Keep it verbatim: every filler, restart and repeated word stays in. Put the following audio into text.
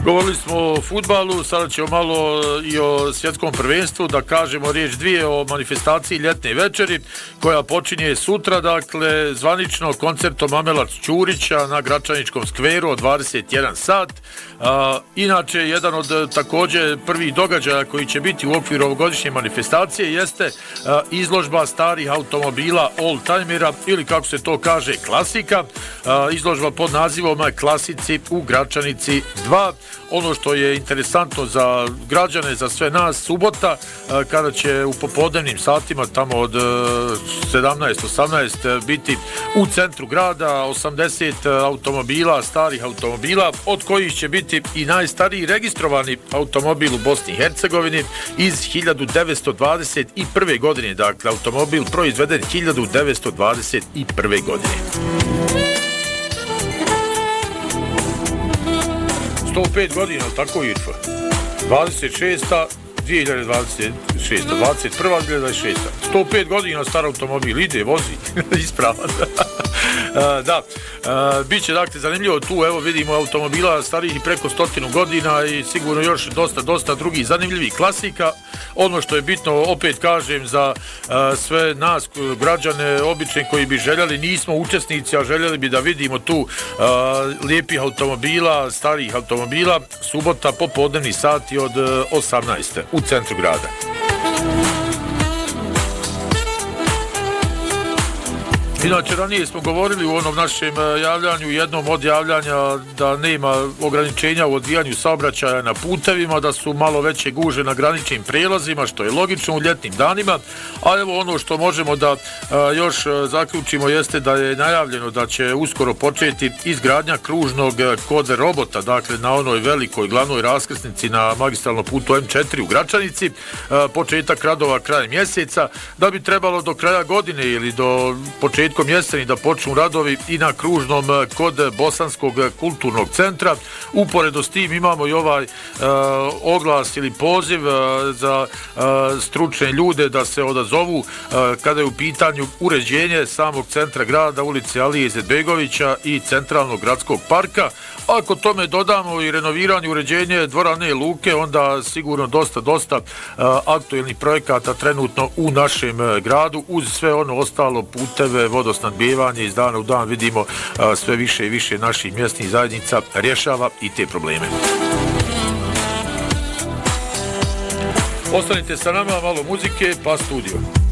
Govorili smo o fudbalu, sada ćemo malo i o svjetskom prvenstvu, da kažemo riječ dvije o manifestaciji ljetne večeri koja počinje sutra, dakle zvanično koncertom Amela Ćurića na Gračaničkom skveru od dvadeset jedan sat. A, inače, jedan od također prvih događaja koji će biti u okviru ovogodišnje manifestacije jeste a, izložba starih automobila oldtimera ili kako se to kaže klasika. A, izložba pod nazivom Klasici u Gračanici dva. Ono što je interesantno za građane, za sve nas, subota, kada će u popodnevnim satima, tamo od sedamnaest osamnaest, biti u centru grada osamdeset automobila, starih automobila, od kojih će biti i najstariji registrovani automobil u Bosni i Hercegovini iz hiljadu devetsto dvadeset prve. godine. Dakle, automobil proizveden hiljadu devetsto dvadeset prve. godine. sto pet godina, tako Irfa? dvadeset šesta dvije hiljade dvadeset šesta dvadeset prva dvije hiljade dvadeset šesta sto pet godina star automobil, ide, vozi, ispravan. Da, bit će dakle zanimljivo tu, evo vidimo automobila starih i preko stotinu godina i sigurno još dosta, dosta drugih zanimljivih klasika. Ono što je bitno, opet kažem, za sve nas građane obične koji bi željeli, nismo učesnici, a željeli bi da vidimo tu lijepih automobila, starih automobila, subota popodnevni sati od osamnaest u centru grada. Inače, ranije smo govorili u onom našem javljanju, jednom od javljanja, da nema ograničenja u odvijanju saobraćaja na putevima, da su malo veće guže na graničnim prijelazima, što je logično u ljetnim danima, a evo ono što možemo da a, još zaključimo jeste da je najavljeno da će uskoro početi izgradnja kružnog kod robota, dakle na onoj velikoj glavnoj raskrsnici na magistralnom putu em četiri u Gračanici, a, početak radova krajem mjeseca, da bi trebalo do kraja godine ili do početka jeseni da počnu radovi i na kružnom kod Bosanskog kulturnog centra. Uporedo s tim imamo i ovaj e, oglas ili poziv e, za e, stručne ljude da se odazovu e, kada je u pitanju uređenje samog centra grada, ulice Alije Izetbegovića i centralnog gradskog parka. Ako tome dodamo i renoviranje, uređenje dvorane Luke, onda sigurno dosta, dosta e, aktuelnih projekata trenutno u našem e, gradu, uz sve ono ostalo, puteve, vodosnadbijevanje, iz dana u dan vidimo a, sve više i više naših mjesnih zajednica rješava i te probleme. Ostanite sa nama, malo muzike, pa studio.